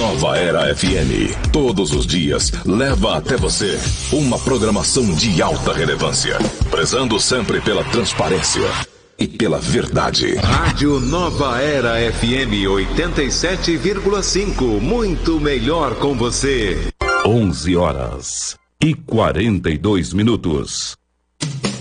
Nova Era FM, todos os dias, leva até você uma programação de alta relevância, prezando sempre pela transparência e pela verdade. Rádio Nova Era FM 87,5, muito melhor com você. 11h42.